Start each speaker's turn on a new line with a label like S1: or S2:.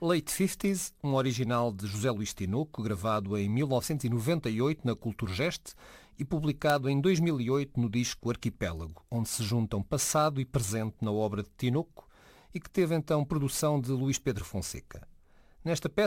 S1: Late 50s, um original de José Luís Tinoco, gravado em 1998 na Culturgest e publicado em 2008 no disco Arquipélago, onde se juntam passado e presente na obra de Tinoco e que teve então produção de Luís Pedro Fonseca. Nesta peça